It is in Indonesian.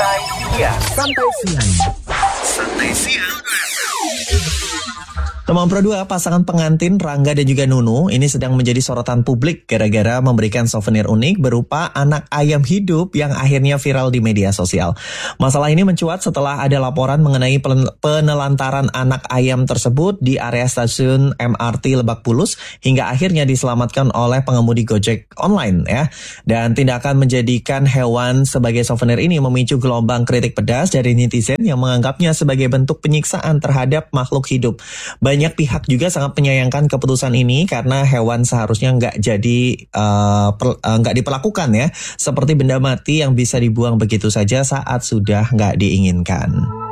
Santai siang. Teman Pro 2, pasangan pengantin Rangga dan juga Nunu ini sedang menjadi sorotan publik gara-gara memberikan souvenir unik berupa anak ayam hidup yang akhirnya viral di media sosial. Masalah ini mencuat setelah ada laporan mengenai penelantaran anak ayam tersebut di area stasiun MRT Lebak Bulus hingga akhirnya diselamatkan oleh pengemudi Gojek online ya. Dan tindakan menjadikan hewan sebagai souvenir ini memicu gelombang kritik pedas dari netizen yang menganggapnya sebagai bentuk penyiksaan terhadap makhluk hidup. Banyak pihak juga sangat menyayangkan keputusan ini karena hewan seharusnya nggak diperlakukan ya seperti benda mati yang bisa dibuang begitu saja saat sudah nggak diinginkan.